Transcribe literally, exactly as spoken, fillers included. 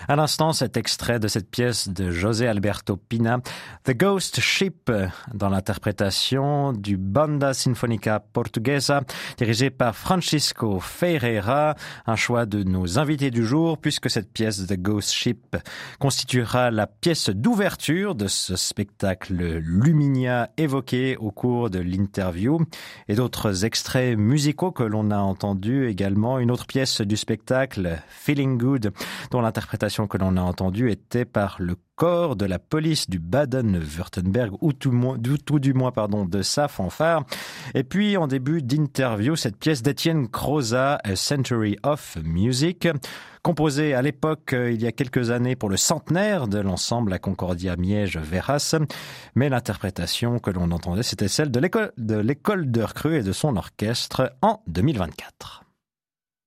À l'instant, cet extrait de cette pièce de José Alberto Pina, The Ghost Ship, dans l'interprétation du Banda Sinfonica Portuguesa, dirigé par Francisco Ferreira, un choix de nos invités du jour, puisque cette pièce The Ghost Ship constituera la pièce d'ouverture de ce spectacle Luminia évoqué au cours de l'interview, et d'autres extraits musicaux que l'on a entendus également. Une autre pièce du spectacle, Feeling Good, dont l'interprétation que l'on a entendue était par le corps de la police du Baden-Württemberg, ou tout, mo- du, tout du moins pardon, de sa fanfare. Et puis, en début d'interview, cette pièce d'Étienne Croza, A Century of Music, composée à l'époque, il y a quelques années, pour le centenaire de l'ensemble La Concordia Miège-Verras. Mais l'interprétation que l'on entendait, c'était celle de l'école de l'école d'Heure Creux et de son orchestre en deux mille vingt-quatre.